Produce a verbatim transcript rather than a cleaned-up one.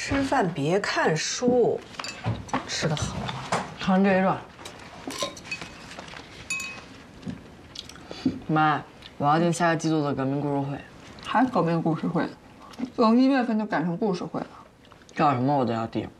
吃饭别看书，吃得好。 看这一段。妈，我要订下个季度的革命故事会。 还革命故事会？等一月份就改成故事会了。 叫什么我都要订。